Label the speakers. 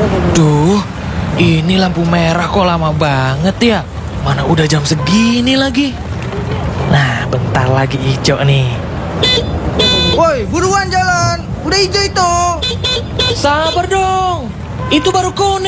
Speaker 1: Duh, ini lampu merah kok lama banget ya. Mana udah jam segini lagi. Nah, bentar lagi hijau nih.
Speaker 2: Woi, buruan jalan. Udah hijau itu.
Speaker 1: Sabar dong. Itu baru kuning.